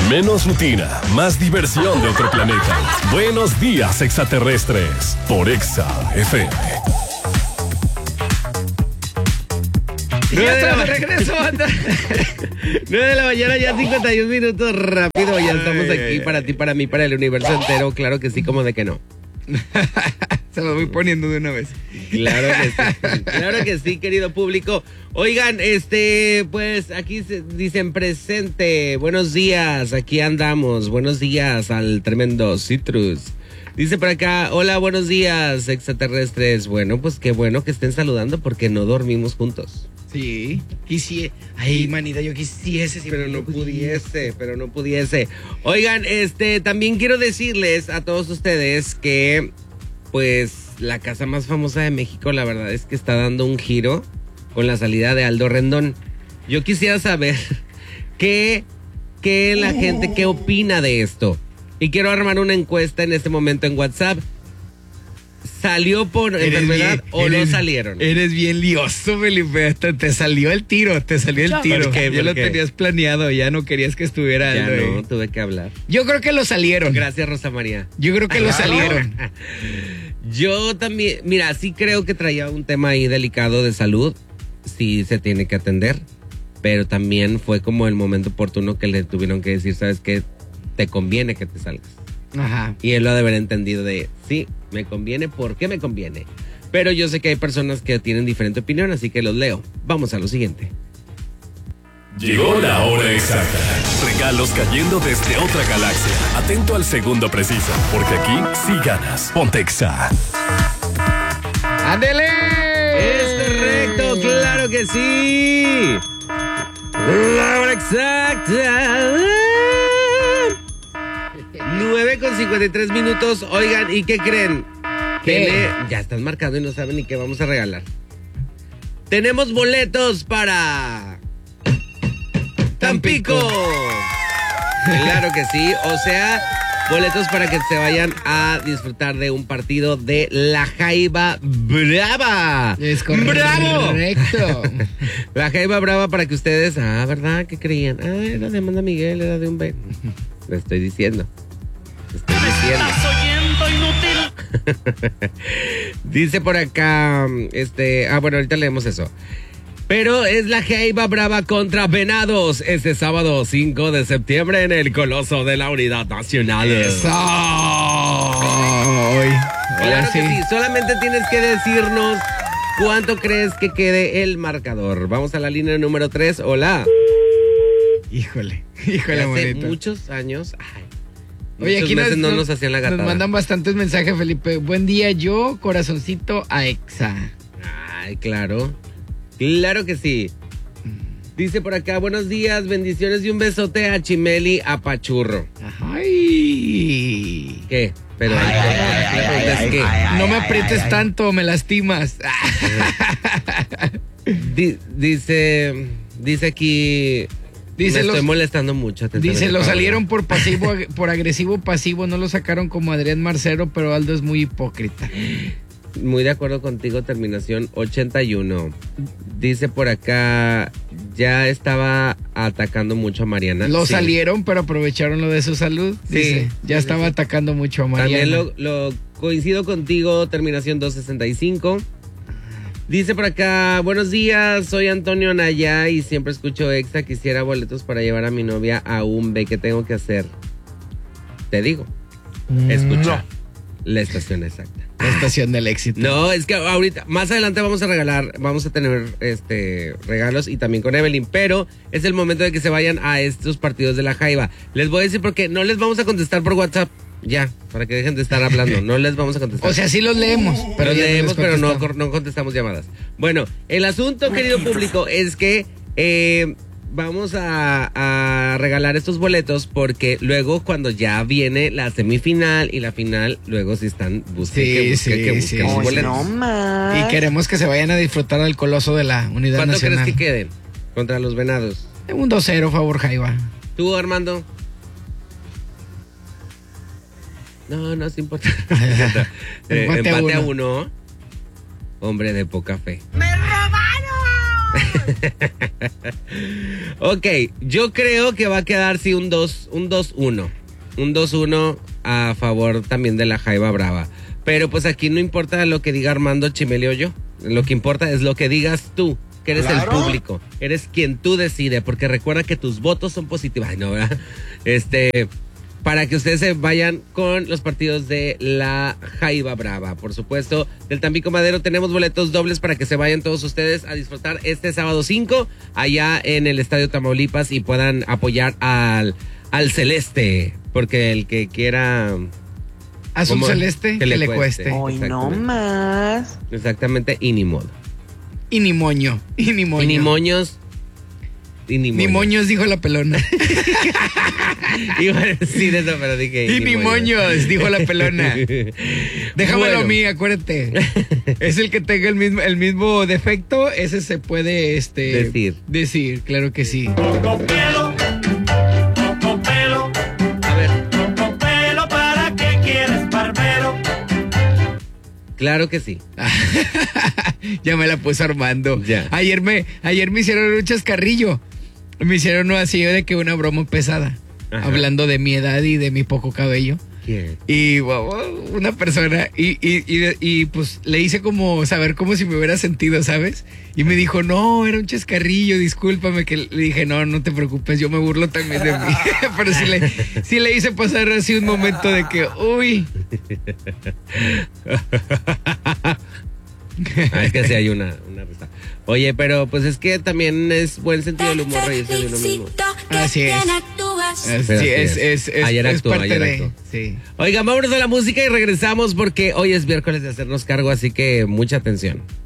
Menos rutina, más diversión de otro planeta. Buenos días, extraterrestres. Por Exa FM. Ya estamos de regreso, banda. 9 de la mañana, ya 51 minutos. Rápido, ya estamos aquí para ti, para mí, para el universo entero. Claro que sí, como de que no. Se lo voy poniendo de una vez. Claro que sí, claro que sí, querido público. Oigan, pues aquí dicen presente. Buenos días, aquí andamos. Buenos días al tremendo Citrus. Dice por acá, hola, buenos días, extraterrestres. Bueno, pues qué bueno que estén saludando porque no dormimos juntos. Sí, quisiera. Ay, manita, yo quisiese, sí, pero no pudiese. Oigan, también quiero decirles a todos ustedes que, pues, la casa más famosa de México, la verdad es que está dando un giro con la salida de Aldo Rendón. Yo quisiera saber qué la gente, qué opina de esto. Y quiero armar una encuesta en este momento en WhatsApp. ¿Salió por enfermedad o no salieron? Eres bien lioso, Felipe. Hasta te salió el tiro. ¿Por qué? Ya lo tenías planeado, ya no querías que estuviera. Ya no, tuve que hablar. Yo creo que lo salieron. Gracias, Rosa María. Yo creo que lo salieron. Yo también, mira, sí creo que traía un tema ahí delicado de salud. Sí se tiene que atender. Pero también fue como el momento oportuno que le tuvieron que decir, ¿sabes qué? Te conviene que te salgas. Ajá. Y él lo ha de haber entendido de, sí, me conviene, ¿por qué me conviene? Pero yo sé que hay personas que tienen diferente opinión, así que los leo. Vamos a lo siguiente. Llegó la hora exacta. Regalos cayendo desde otra galaxia. Atento al segundo preciso, porque aquí sí ganas. Ponte Exa. ¡Ándele! Es correcto, claro que sí. La hora exacta. 9:53 minutos. Oigan, ¿y qué creen? Ya están marcando y no saben ni qué vamos a regalar. Tenemos boletos para Tampico. Claro que sí. O sea, boletos para que se vayan a disfrutar de un partido de la Jaiba Brava. Es correcto. ¡Bravo! La Jaiba Brava para que ustedes... ¿verdad? ¿Qué creían? Era de Amanda Miguel, era de un B. Lo estoy diciendo. ¿Estás oyendo, inútil? Dice por acá, bueno, ahorita leemos eso. Pero es la Jaiba Brava contra Venados este sábado 5 de septiembre en el Coloso de la Unidad Nacional. ¡Eso! Claro que sí, solamente tienes que decirnos cuánto crees que quede el marcador. Vamos a la línea número 3, hola. Híjole, Hace bonito. Muchos años... Oye, aquí no nos hacían la gatada. Nos mandan bastantes mensajes, Felipe. Buen día, yo, corazoncito a Exa. Ay, claro. Claro que sí. Dice por acá, buenos días, bendiciones y un besote a Chimeli Apachurro. Ay. ¿Qué? Pero ¿qué? No me aprietes tanto, me lastimas. Dice aquí... me estoy molestando mucho. Dice, lo salieron por agresivo pasivo, no lo sacaron como Adrián Marcero, pero Aldo es muy hipócrita. Muy de acuerdo contigo, terminación 81. Dice por acá, ya estaba atacando mucho a Mariana. Lo salieron, pero aprovecharon lo de su salud. Dice, ya estaba atacando mucho a Mariana. También lo coincido contigo, terminación 265. Dice por acá, buenos días, soy Antonio Naya y siempre escucho Exa, quisiera boletos para llevar a mi novia a un B, ¿qué tengo que hacer? Te digo, escucha la estación exacta. La estación del éxito. No, es que ahorita, más adelante vamos a tener regalos y también con Evelyn, pero es el momento de que se vayan a estos partidos de la Jaiba. Les voy a decir porque no les vamos a contestar por WhatsApp. Ya, para que dejen de estar hablando, no les vamos a contestar. O sea, sí los leemos, pero no contestamos llamadas. Bueno, el asunto, querido público, es que vamos a regalar estos boletos porque luego cuando ya viene la semifinal y la final, luego sí están busquen boletos. No, y queremos que se vayan a disfrutar del Coloso de la Unidad Nacional. ¿Cuánto crees que queden contra los Venados? Un 2-0 favor Jaiba. ¿Tú, Armando? No es importante. Empate a uno. Hombre de poca fe. ¡Me robaron! Ok, yo creo que va a quedar sí un 2-1. Un 2-1 a favor también de la Jaiba Brava. Pero pues aquí no importa lo que diga Armando Chimeli o yo. Lo que importa es lo que digas tú, que eres el público. Eres quien tú decide, porque recuerda que tus votos son positivos. Ay, no, ¿verdad? Para que ustedes se vayan con los partidos de la Jaiba Brava. Por supuesto, del Tampico Madero tenemos boletos dobles para que se vayan todos ustedes a disfrutar este sábado 5 allá en el Estadio Tamaulipas y puedan apoyar al Celeste. Porque el que quiera... Azul celeste, que le cueste. Hoy no más. Exactamente, y ni modo. Y ni moño. Y ni moños. Ni moños, dijo la pelona. Iba a decir eso, pero dije... Y ni moños, dijo la pelona. Déjamelo a mí, acuérdate. Es el que tenga el mismo defecto, ese se puede decir, claro que sí. Cocopelo. A ver. Cocopelo, ¿para qué quieres barbero? Claro que sí. Ya me la puso Armando. Ya. Ayer me hicieron un chascarrillo. Me hicieron así de que una broma pesada. Ajá. Hablando de mi edad y de mi poco cabello. ¿Quién? Y una persona, y pues le hice como saber como si me hubiera sentido, ¿sabes? Y me dijo, no, era un chascarrillo, discúlpame, que le dije, no te preocupes, yo me burlo también de mí. Pero sí le hice pasar así un momento de que, uy. Es que sí hay una risa. Oye, pero pues es que también es buen sentido del humor reírse de uno mismo. Así es. Ayer actuó. Sí. Oigan, vámonos a la música y regresamos porque hoy es miércoles de hacernos cargo, así que mucha atención.